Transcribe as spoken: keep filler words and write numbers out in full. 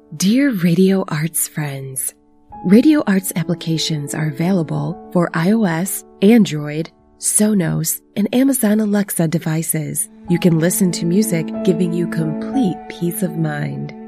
Dear Radio Arts friends, Radio Arts applications are available for iOS, Android, Sonos, and Amazon Alexa devices. You can listen to music giving you complete peace of mind.